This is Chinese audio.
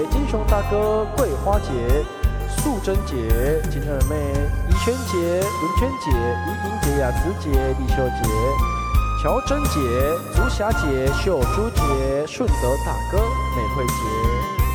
金雄大哥桂花节、素贞节、金二妹怡萱节、文娟节、怡莹节、雅慈节、立秀节、乔珍节、竹霞节、秀珠节、顺德大哥美惠节。